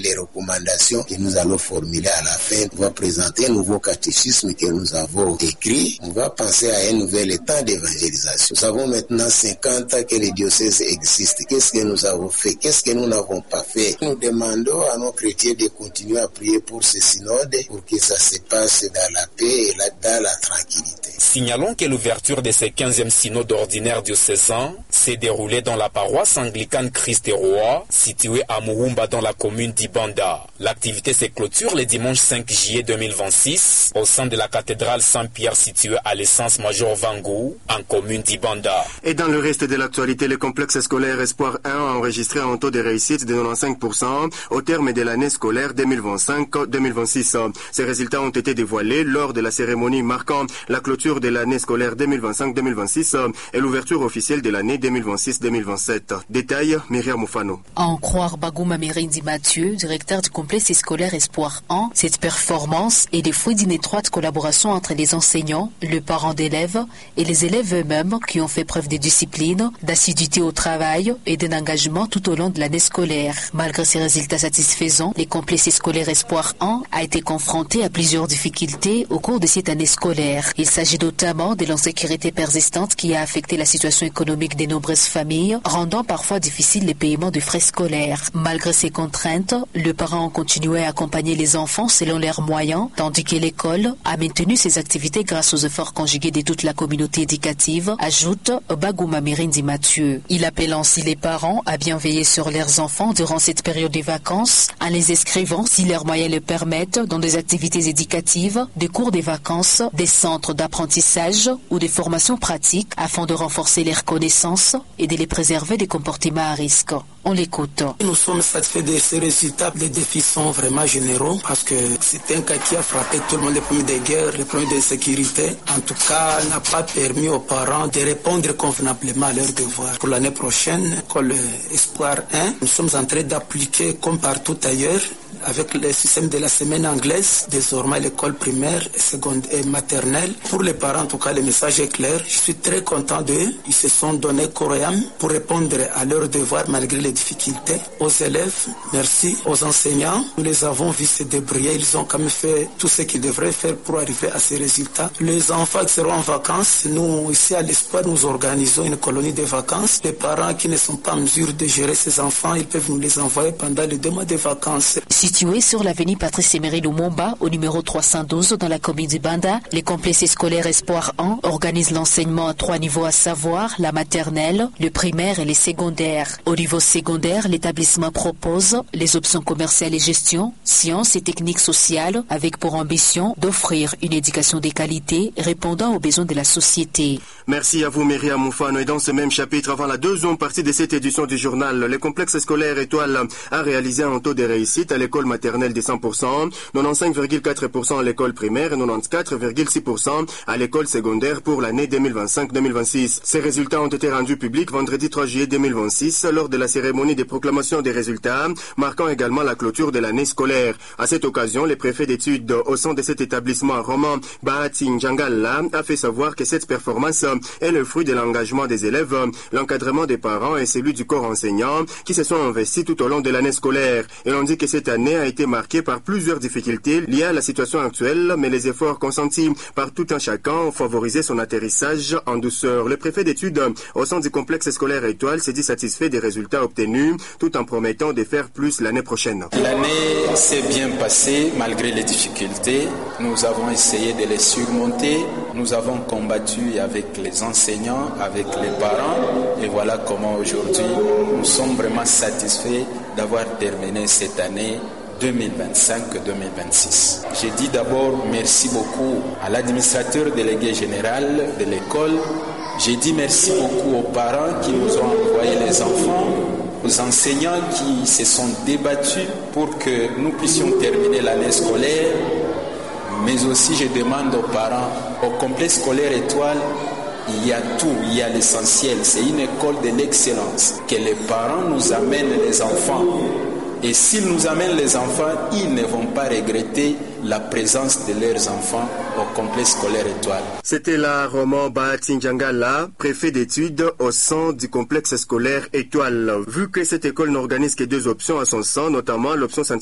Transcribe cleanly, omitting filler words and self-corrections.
les recommandations que nous allons formuler à la fin. On va présenter un nouveau catéchisme que nous avons écrit. On va penser à un nouvel temps d'évangélisation. Nous avons maintenant 50 ans que les diocèses existent. Qu'est-ce que nous avons fait? Qu'est-ce que nous n'avons pas fait? Nous demandons à nos chrétiens de continuer à prier pour ce synode pour que ça se passe dans la paix et dans la tranquillité. Signalons que l'ouverture de ce 15e synode ordinaire diocésain s'est déroulée dans la paroisse anglicane Christ et Roi, située à Muhumba dans la commune d'Ibanda. L'activité se clôture le dimanche 5 juillet 2026 au sein de la cathédrale Saint-Pierre située à l'essence Major Vangou en commune d'Ibanda. Et dans le reste de l'actualité, le complexe scolaire Espoir 1 a enregistré un taux de réussite de 95% au terme de l'année scolaire 2025-2026. Ces résultats ont été dévoilés lors de la cérémonie marquant la clôture de l'année scolaire 2025-2026 et l'ouverture officielle de l'année 2026-2027. Détail, Myriam Moufano. À en croire Bagouma Mirindi Mathieu, directeur du complexe scolaire Espoir 1, cette performance est le fruit d'une étroite collaboration entre les enseignants, le parent d'élèves et les élèves eux-mêmes qui ont fait preuve de discipline, d'assiduité au travail et d'un engagement tout au long de l'année scolaire. Malgré ces résultats satisfaisants, le complexe scolaire Espoir 1 a été confronté à plusieurs difficultés au cours de cette année scolaire. Il s'agit notamment de l'insécurité persistante qui a affecté la situation économique de nombreuses familles, rendant parfois difficile le paiement de frais scolaires. Malgré ces contraintes, le parent a continué à accompagner les enfants selon leurs moyens, tandis que l'école a maintenu ses activités grâce aux efforts conjugués de toute la communauté éducative, ajoute Bagouma Mirindi Mathieu. Il appelle ainsi les parents à bien veiller sur leurs enfants durant cette période de vacances, en les inscrivant, si leurs moyens le permettent, dans des activités éducatives, des cours de vacances, des centres d'apprentissage ou des formations pratiques afin de renforcer leurs connaissances et de les préserver des comportements à risque. On l'écoute. Nous sommes satisfaits de ces résultats. Les défis sont vraiment généraux parce que c'est un cas qui a frappé tout le monde, les problèmes de guerre, les problèmes de sécurité. En tout cas, n'a pas permis aux parents de répondre convenablement à leurs devoirs. Pour l'année prochaine, école Espoir 1, nous sommes en train d'appliquer comme partout ailleurs avec le système de la semaine anglaise, désormais l'école primaire et secondaire et maternelle. Pour les parents, en tout cas, le message est clair. Je suis très content d'eux. Ils se sont donnés corps et âme pour répondre à leurs devoirs malgré les difficultés. Aux élèves, merci. Aux enseignants, nous les avons vus se débrouiller. Ils ont quand même fait tout ce qu'ils devraient faire pour arriver à ces résultats. Les enfants qui seront en vacances, nous, ici à l'Espoir, nous organisons une colonie de vacances. Les parents qui ne sont pas en mesure de gérer ces enfants, ils peuvent nous les envoyer pendant les 2 mois de vacances. Situé sur l'avenue Patrice Emery Lumumba, au numéro 312 dans la commune du Banda, les complexes scolaires Espoir 1 organisent l'enseignement à 3 niveaux, à savoir la maternelle, le primaire et les secondaires. Au niveau secondaire, l'établissement propose les options commerciales et gestion, sciences et techniques sociales, avec pour ambition d'offrir une éducation de qualité répondant aux besoins de la société. Merci à vous, Myriam Moufano. Et dans ce même chapitre, avant la deuxième partie de cette édition du journal, le complexe scolaire Étoile a réalisé un taux de réussite à l'école maternelle de 100%, 95,4% à l'école primaire et 94,6% à l'école secondaire pour l'année 2025-2026. Ces résultats ont été rendus publics vendredi 3 juillet 2026 lors de la cérémonie de proclamation des résultats, marquant également la clôture de l'année scolaire. À cette occasion, le préfet d'études au sein de cet établissement roman, Bahati Njangala, a fait savoir que cette performance est le fruit de l'engagement des élèves, l'encadrement des parents et celui du corps enseignant qui se sont investis tout au long de l'année scolaire. Et l'on dit que cette année a été marquée par plusieurs difficultés liées à la situation actuelle, mais les efforts consentis par tout un chacun ont favorisé son atterrissage en douceur. Le préfet d'études au sein du complexe scolaire Étoile s'est dit satisfait des résultats obtenus, tout en promettant de faire plus l'année prochaine. L'année s'est bien passée malgré les difficultés. Nous avons essayé de les surmonter. Nous avons combattu avec les enseignants, avec les parents. Et voilà comment aujourd'hui nous sommes vraiment satisfaits d'avoir terminé cette année 2025-2026. J'ai dit d'abord merci beaucoup à l'administrateur délégué général de l'école. J'ai dit merci beaucoup aux parents qui nous ont envoyé les enfants, aux enseignants qui se sont débattus pour que nous puissions terminer l'année scolaire. Mais aussi je demande aux parents, au complexe scolaire Étoile, il y a tout, il y a l'essentiel. C'est une école de l'excellence. Que les parents nous amènent les enfants. Et s'ils nous amènent les enfants, ils ne vont pas regretter la présence de leurs enfants au complexe scolaire Étoile. C'était la roman Bahati Njangala, préfet d'études au sein du complexe scolaire Étoile. Vu que cette école n'organise que 2 options à son sein, notamment l'option